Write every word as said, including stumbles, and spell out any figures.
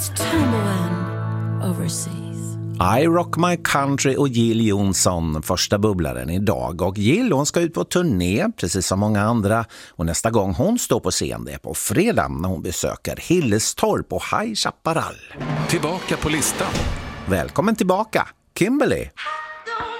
Timberland overseas. I Rock My Country och Jill Johnson, första bubblaren idag. Och Jill, hon ska ut på turné, precis som många andra. Och nästa gång hon står på scen, det är på fredag när hon besöker Hillestorp och High Chaparral. Tillbaka på listan. Välkommen tillbaka, Kimberly.